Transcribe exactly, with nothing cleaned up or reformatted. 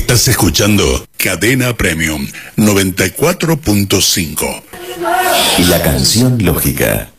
Estás escuchando Cadena Premium noventa y cuatro punto cinco. La canción lógica.